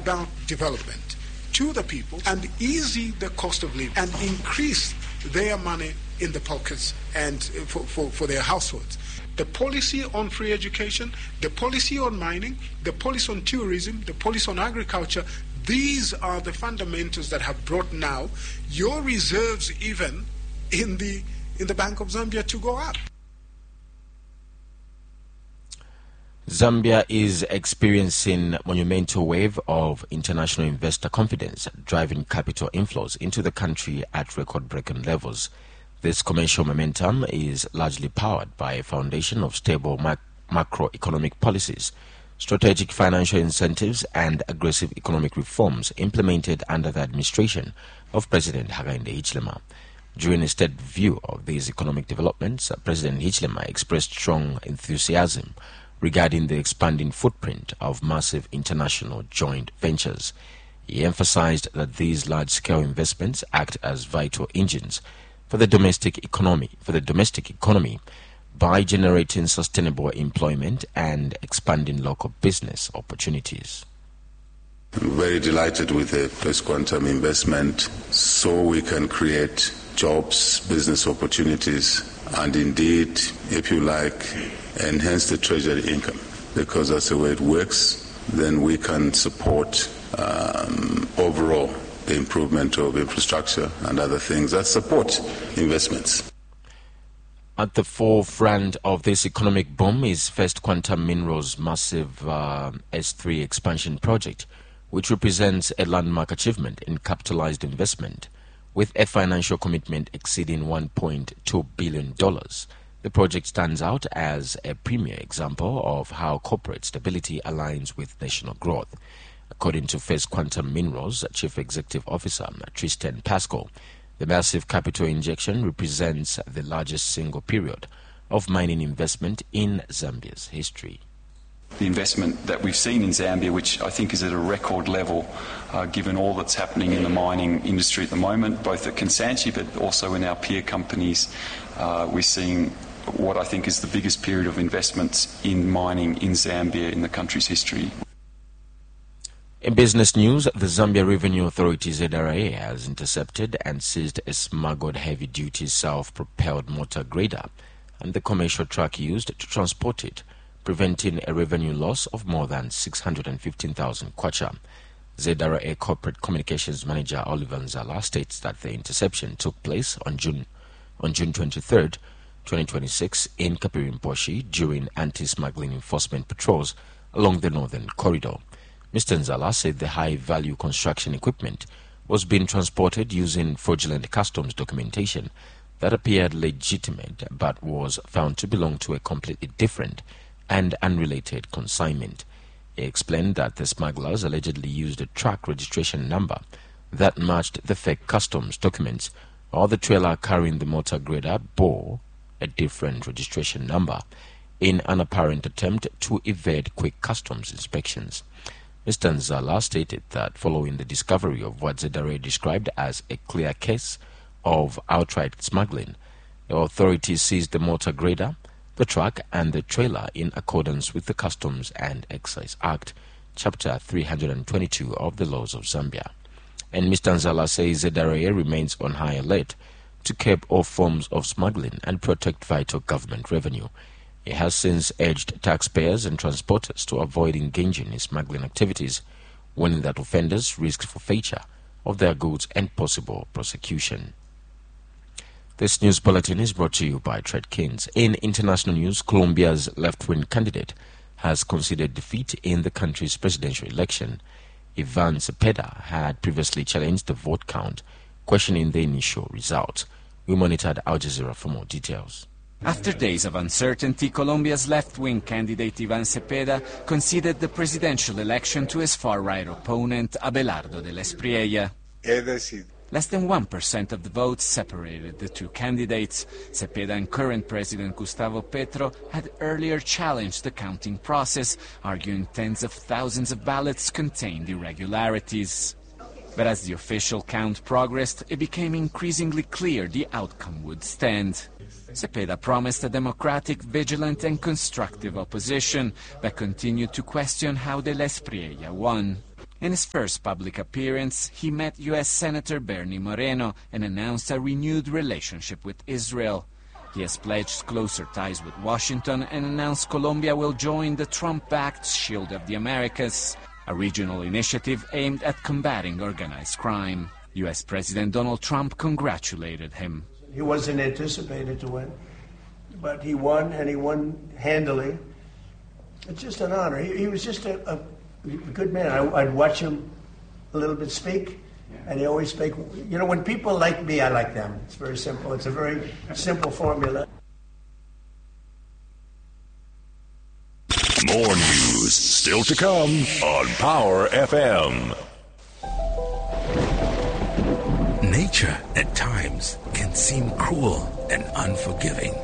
about development to the people and easy the cost of living and increase their money in the pockets and for their households. The policy on free education, the policy on mining, the policy on tourism, the policy on agriculture, these are the fundamentals that have brought now your reserves even in the Bank of Zambia to go up. Zambia is experiencing a monumental wave of international investor confidence, driving capital inflows into the country at record-breaking levels. This commercial momentum is largely powered by a foundation of stable macroeconomic policies, strategic financial incentives, and aggressive economic reforms implemented under the administration of President Hakainde Hichilema. During a state review of these economic developments, President Hichilema expressed strong enthusiasm regarding the expanding footprint of massive international joint ventures. He emphasized that these large-scale investments act as vital engines for the domestic economy by generating sustainable employment and expanding local business opportunities. I'm very delighted with the First Quantum investment, so we can create jobs, business opportunities, and indeed, if you like, enhance the treasury income, because that's the way it works. Then we can support overall the improvement of infrastructure and other things that support investments. At the forefront of this economic boom is First Quantum Minerals' massive S3 expansion project, which represents a landmark achievement in capitalized investment, with a financial commitment exceeding $1.2 billion. The project stands out as a premier example of how corporate stability aligns with national growth. According to First Quantum Minerals Chief Executive Officer Tristan Pascoe, the massive capital injection represents the largest single period of mining investment in Zambia's history. The investment that we've seen in Zambia, which I think is at a record level, given all that's happening in the mining industry at the moment, both at Kansanshi but also in our peer companies, we're seeing what I think is the biggest period of investments in mining in Zambia in the country's history. In business news, the Zambia Revenue Authority ZRA has intercepted and seized a smuggled heavy-duty self-propelled motor grader and the commercial truck used to transport it, preventing a revenue loss of more than 615,000 kwacha. ZRA Corporate Communications Manager Oliver Nzala states that the interception took place on June 23, 2026 in Kapirimposhi during anti-smuggling enforcement patrols along the northern corridor. Mr. Nzala said the high-value construction equipment was being transported using fraudulent customs documentation that appeared legitimate but was found to belong to a completely different and unrelated consignment. He explained that the smugglers allegedly used a truck registration number that matched the fake customs documents, while the trailer carrying the motor grader bore a different registration number in an apparent attempt to evade quick customs inspections. Mr. Nzala stated that following the discovery of what ZRA described as a clear case of outright smuggling, the authorities seized the motor grader, the truck and the trailer in accordance with the Customs and Excise Act, Chapter 322 of the laws of Zambia. And Mr. Nzala says ZRA remains on high alert to curb all forms of smuggling and protect vital government revenue. He has since urged taxpayers and transporters to avoid engaging in smuggling activities, warning that offenders risk forfeiture of their goods and possible prosecution. This news bulletin is brought to you by Trade Kings. In international news, Colombia's left-wing candidate has conceded defeat in the country's presidential election. Ivan Cepeda had previously challenged the vote count, questioning the initial result. We monitored Al Jazeera for more details. After days of uncertainty, Colombia's left-wing candidate Ivan Cepeda conceded the presidential election to his far-right opponent Abelardo de la Espriella. Less than 1% of the votes separated the two candidates. Cepeda and current President Gustavo Petro had earlier challenged the counting process, arguing tens of thousands of ballots contained irregularities. But as the official count progressed, it became increasingly clear the outcome would stand. Cepeda promised a democratic, vigilant and constructive opposition, but continued to question how de la Espriella won. In his first public appearance, he met U.S. Senator Bernie Moreno and announced a renewed relationship with Israel. He has pledged closer ties with Washington and announced Colombia will join the Trump-backed Shield of the Americas, a regional initiative aimed at combating organized crime. U.S. President Donald Trump congratulated him. He wasn't anticipated to win, but he won, and he won handily. It's just an honor. He was just a good man. I'd watch him a little bit speak, and he always spoke. You know, when people like me, I like them. It's very simple. It's a very simple formula. More news still to come on Power FM. Nature at times can seem cruel and unforgiving.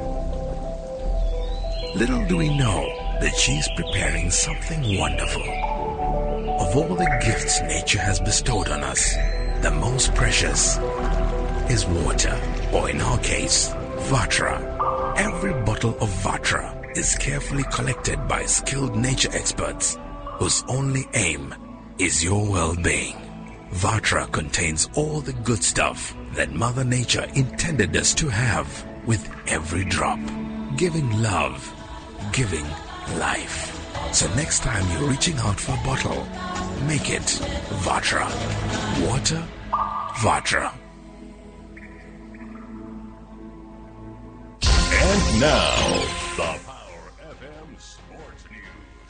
Little do we know that she's preparing something wonderful. Of all the gifts nature has bestowed on us, the most precious is water, or in our case, Vatra. Every bottle of Vatra is carefully collected by skilled nature experts whose only aim is your well-being. Vatra contains all the good stuff that Mother Nature intended us to have with every drop, giving love, giving life. So next time you're reaching out for a bottle, make it Vatra. Water, Vatra. And now, the Power FM Sports News.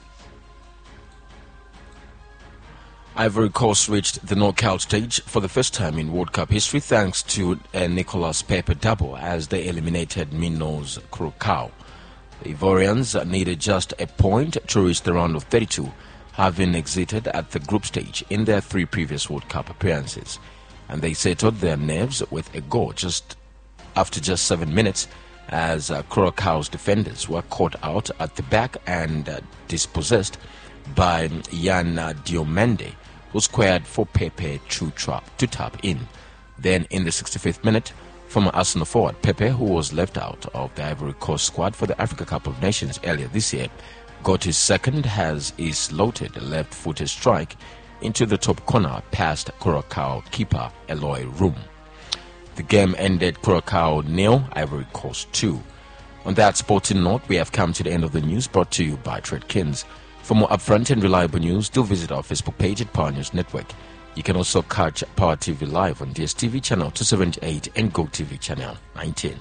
Ivory Coast reached the knockout stage for the first time in World Cup history thanks to Nicolas Pepe double as they eliminated Minno's Curacao. The Ivorians needed just a point to reach the round of 32, having exited at the group stage in their 3 previous World Cup appearances. And they settled their nerves with a goal after just 7 minutes as Curacao's defenders were caught out at the back and dispossessed by Yan Diomande, who squared for Pepe to tap in. Then in the 65th minute, former Arsenal forward Pepe, who was left out of the Ivory Coast squad for the Africa Cup of Nations earlier this year, got his second as he slotted a left-footed strike into the top corner past Curacao keeper Eloy Room. The game ended Curacao 0, Ivory Coast 2. On that sporting note, we have come to the end of the news brought to you by Tradekins. For more upfront and reliable news, do visit our Facebook page at Power News Network. You can also catch Power TV live on DSTV channel 278 and GoTV channel 19.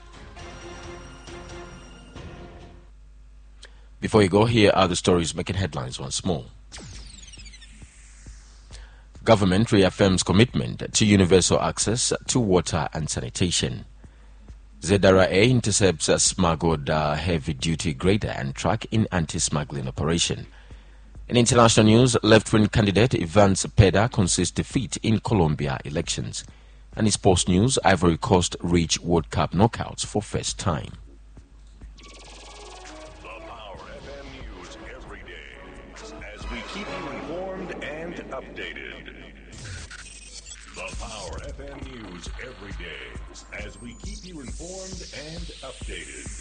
Before you go, here are the stories making headlines once more. Government reaffirms commitment to universal access to water and sanitation. ZRA intercepts a smuggled heavy-duty grader and truck in anti-smuggling operation. In international news, left-wing candidate Ivan Cepeda concedes defeat in Colombia elections. And in sports news, Ivory Coast reach World Cup knockouts for first time. The Power FM News every day as we keep you informed and updated. The Power FM News every day as we keep you informed and updated.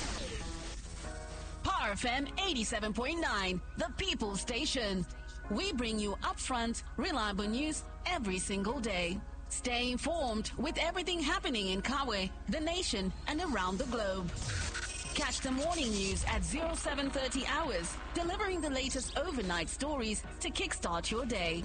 Power FM 87.9, the People's Station. We bring you upfront, reliable news every single day. Stay informed with everything happening in Kawe, the nation, and around the globe. Catch the morning news at 0730 hours, delivering the latest overnight stories to kickstart your day.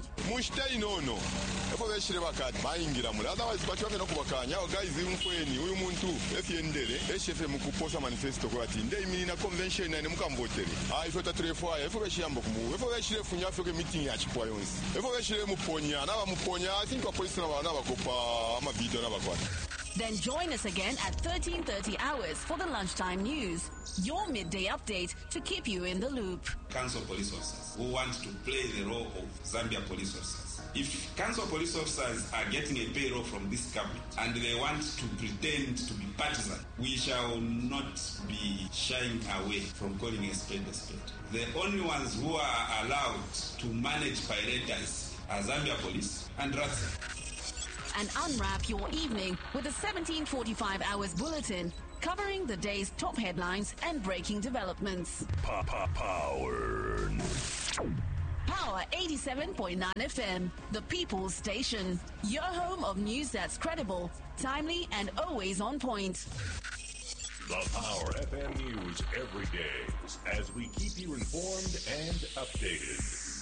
Then join us again at 1330 hours for the lunchtime news, your midday update to keep you in the loop. Council police officers who want to play the role of Zambia police officers. If council police officers are getting a payroll from this government and they want to pretend to be partisan, we shall not be shying away from calling a spade a spade. The only ones who are allowed to manage pirates are Zambia police and RATSA. And unwrap your evening with a 1745 hours bulletin covering the day's top headlines and breaking developments. Power. Power 87.9 FM, the People's Station. Your home of news that's credible, timely, and always on point. The Power FM News every day as we keep you informed and updated.